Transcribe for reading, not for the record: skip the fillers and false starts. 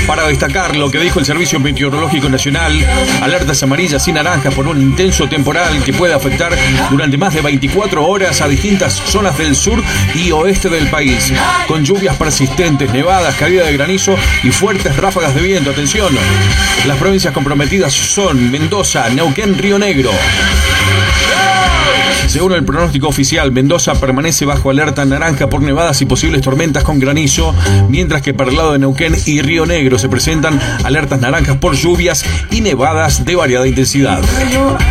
Para destacar lo que dijo el Servicio Meteorológico Nacional, alertas amarillas y naranjas por un intenso temporal que puede afectar durante más de 24 horas a distintas zonas del sur y oeste del país, con lluvias persistentes, nevadas, caída de granizo y fuertes ráfagas de viento. Atención, las provincias comprometidas son Mendoza, Neuquén, Río Negro. Según el pronóstico oficial, Mendoza permanece bajo alerta naranja por nevadas y posibles tormentas con granizo, mientras que para el lado de Neuquén y Río Negro se presentan alertas naranjas por lluvias y nevadas de variada intensidad.